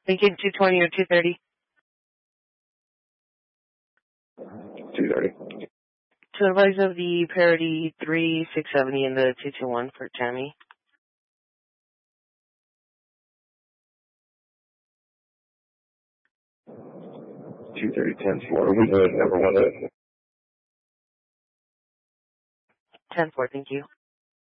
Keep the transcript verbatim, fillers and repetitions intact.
Thinking two twenty or two thirty? two thirty. To advise of the parity three six seventy and the two two one for Tammy. two thirty, ten four. We have number one. ten four, thank you.